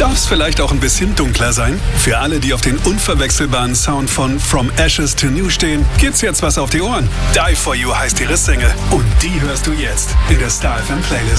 Darf es vielleicht auch ein bisschen dunkler sein? Für alle, die auf den unverwechselbaren Sound von From Ashes to New stehen, gibt's jetzt was auf die Ohren. Die For You heißt ihre Single und die hörst du jetzt in der Star FM Playlist.